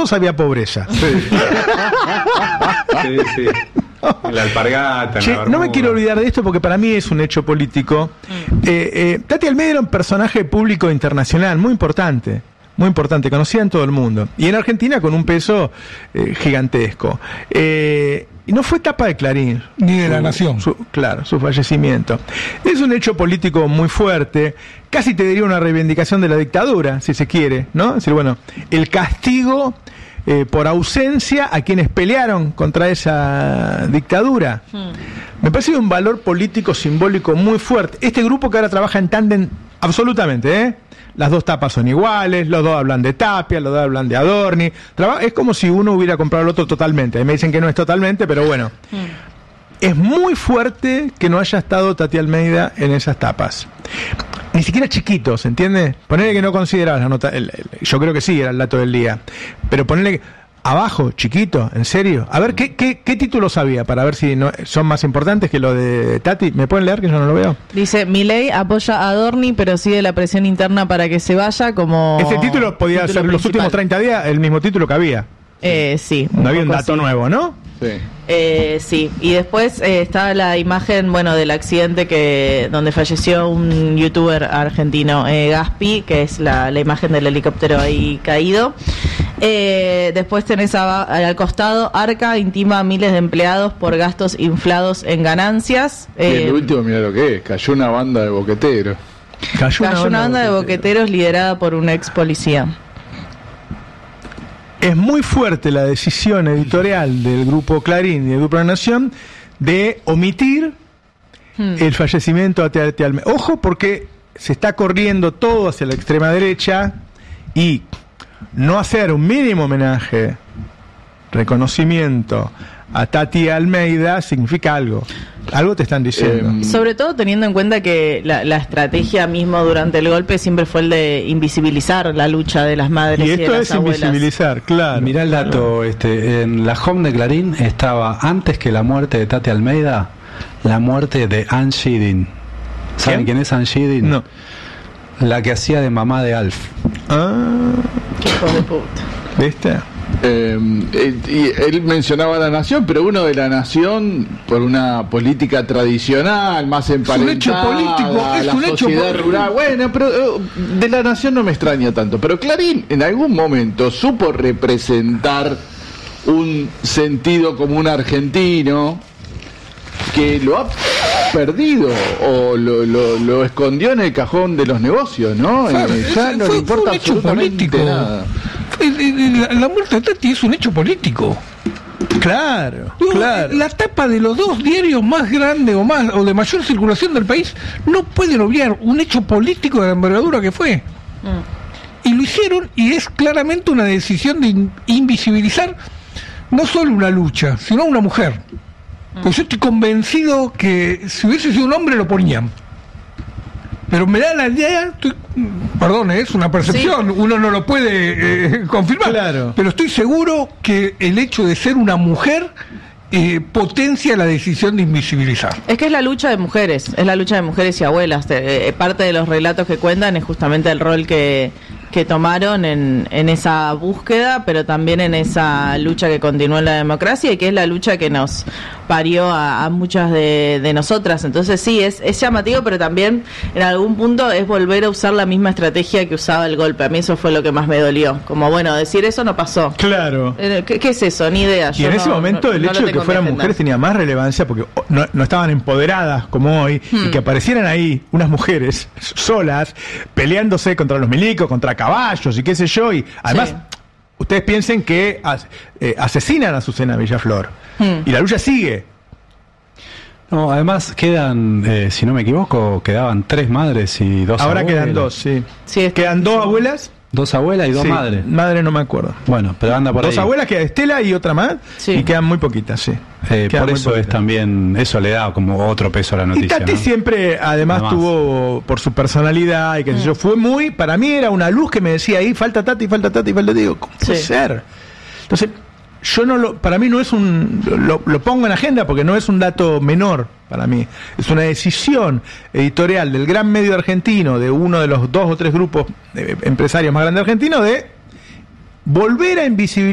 todos había pobreza. Sí. Sí. La alpargata. Che, no me quiero olvidar de esto porque para mí es un hecho político. Tati Almeida era un personaje público internacional muy importante, conocida en todo el mundo. Y en Argentina con un peso gigantesco. Y no fue tapa de Clarín. Ni de La Nación. Su fallecimiento. Es un hecho político muy fuerte, casi te diría una reivindicación de la dictadura, si se quiere, ¿no? Es decir, bueno, el castigo por ausencia a quienes pelearon contra esa dictadura. Me parece un valor político simbólico muy fuerte. Este grupo que ahora trabaja en tándem, absolutamente, las dos tapas son iguales, los dos hablan de Tapia, los dos hablan de Adorni. Es como si uno hubiera comprado el otro totalmente. Me dicen que no es totalmente, pero bueno. Es muy fuerte que no haya estado Tati Almeida en esas tapas. Ni siquiera chiquitos, ¿entiendes? Ponele que no consideras la nota, yo creo que sí, era el dato del día. Pero ponele abajo, chiquito, ¿en serio? A ver, ¿qué títulos había? Para ver si no, son más importantes que lo de Tati. ¿Me pueden leer que yo no lo veo? Dice, Milei apoya a Adorni, pero sigue la presión interna para que se vaya como... Ese título podía ser los últimos 30 días el mismo título que había. Sí. No había un dato nuevo, ¿no? Sí. Sí, y después está la imagen, del accidente donde falleció un youtuber argentino, Gaspi, que es la imagen del helicóptero ahí caído. Después tenés al costado, Arca intima a miles de empleados por gastos inflados en ganancias. Y el último, mira lo que es, cayó una banda de boqueteros. Cayó una banda de boqueteros liderada por un ex policía. Es muy fuerte la decisión editorial del Grupo Clarín y del Grupo La Nación de omitir el fallecimiento de Tati Almeida. Ojo, porque se está corriendo todo hacia la extrema derecha y no hacer un mínimo homenaje, reconocimiento a Tati Almeida significa algo. Algo te están diciendo. Sobre todo teniendo en cuenta que la estrategia mismo durante el golpe siempre fue el de invisibilizar la lucha de las madres y de las abuelas. Y esto es invisibilizar, claro. Mirá el dato, en la home de Clarín estaba, antes que la muerte de Tati Almeida, la muerte de Ann Sheerin. ¿Saben quién es Ann Sheerin? No. La que hacía de mamá de Alf. Qué hijo de puta. ¿Viste? Y él mencionaba a La Nación, pero uno de La Nación por una política tradicional, más emparentada, un hecho político, es la un hecho sociedad rural. Bueno, pero de La Nación no me extraña tanto. Pero Clarín en algún momento supo representar un sentido común argentino que lo ha perdido o lo escondió en el cajón de los negocios, ¿no? Claro, ya no le importa un hecho absolutamente político. nada. La muerte de Tati es un hecho político. Claro. La tapa de los dos diarios más grandes o de mayor circulación del país no pueden obviar un hecho político de la envergadura que fue. Y lo hicieron, y es claramente una decisión de invisibilizar no solo una lucha, sino una mujer. Pues yo estoy convencido que si hubiese sido un hombre lo ponían. Pero me da la idea, perdón, es una percepción, sí. Uno no lo puede confirmar, claro. Pero estoy seguro que el hecho de ser una mujer potencia la decisión de invisibilizar. Es que es la lucha de mujeres y abuelas. Parte de los relatos que cuentan es justamente el rol que tomaron en esa búsqueda, pero también en esa lucha que continuó en la democracia y que es la lucha que nos parió a muchas de nosotras. Entonces sí, es llamativo, pero también en algún punto es volver a usar la misma estrategia que usaba el golpe. A mí eso fue lo que más me dolió. Como, bueno, decir eso no pasó. Claro. ¿Qué es eso? Ni idea. Y en ese momento el hecho de que fueran mujeres tenía más relevancia porque no estaban empoderadas como hoy y que aparecieran ahí unas mujeres solas peleándose contra los milicos, contra caballos y qué sé yo, y además sí. Ustedes piensen que asesinan a Azucena Villaflor y la lucha sigue. No, además quedan, si no me equivoco, quedaban 3 madres y 2 ahora abuelas. Quedan 2, sí. Sí, quedan 2 abuelas. 2 abuelas y 2 madres. Madre no me acuerdo. Bueno, pero anda por 2 ahí. 2 abuelas, queda Estela y otra más, sí. Y quedan muy poquitas, sí. Por eso es también, eso le da como otro peso a la noticia. Y Tati, ¿no? Siempre, además tuvo, por su personalidad y qué sé yo, fue muy, para mí era una luz que me decía ahí, falta Tati, digo, ¿cómo puede ser? Entonces, para mí no es lo pongo en agenda porque no es un dato menor para mí, es una decisión editorial del gran medio argentino, de uno de los 2 o 3 grupos empresarios más grandes argentinos, de volver a invisibilizar